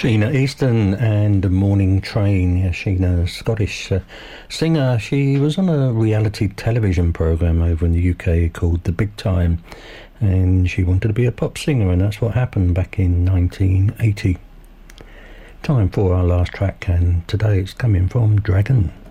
Sheena Easton and the Morning Train. Yeah, Sheena, Scottish singer. She was on a reality television programme over in the UK called The Big Time, and she wanted to be a pop singer, and that's what happened back in 1980. Time for our last track, and today it's coming from Dragon.